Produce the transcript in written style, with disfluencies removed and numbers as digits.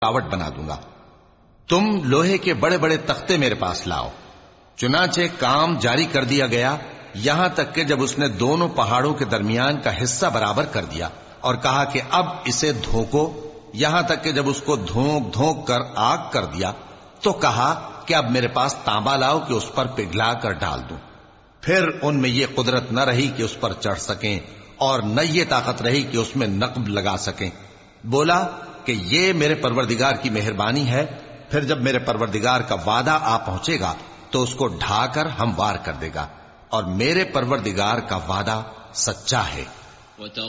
रुकावट बना दूंगा। तुम लोहे के बड़े बड़े तख्ते मेरे पास लाओ। चुनाचे काम जारी कर दिया गया, यहां तक कि जब उसने दोनों पहाड़ों के दरमियान का हिस्सा बराबर कर दिया और कहा कि अब इसे धोको, यहां तक कि जब उसको धोंक धोंक कर आग कर दिया तो कहा कि अब मेरे पास तांबा लाओ कि उस पर पिघला कर डाल दूं। फिर उनमें यह कुदरत न रही कि उस पर चढ़ सकें और न ये ताकत रही कि उसमें नक्ब लगा सकें। बोला कि ये मेरे परवरदिगार की मेहरबानी है। फिर जब मेरे परवरदिगार का वादा आ पहुंचेगा तो उसको ढाकर हमवार कर देगा और मेरे परवरदिगार का वादा सच्चा है।